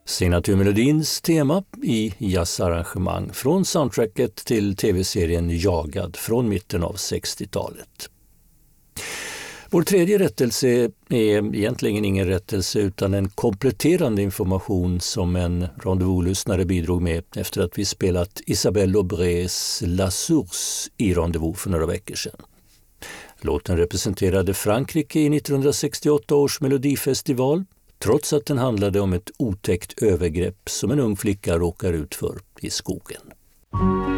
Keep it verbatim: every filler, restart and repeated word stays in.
Signaturmelodins tema i jazzarrangemang från soundtracket till tv-serien Jagad från mitten av sextiotalet. Vår tredje rättelse är egentligen ingen rättelse utan en kompletterande information som en rendezvous-lyssnare bidrog med efter att vi spelat Isabelle Aubrés La Source i rendezvous för några veckor sedan. Låten representerade Frankrike i nittonhundrasextioåtta års melodifestival trots att den handlade om ett otäckt övergrepp som en ung flicka råkar ut för i skogen.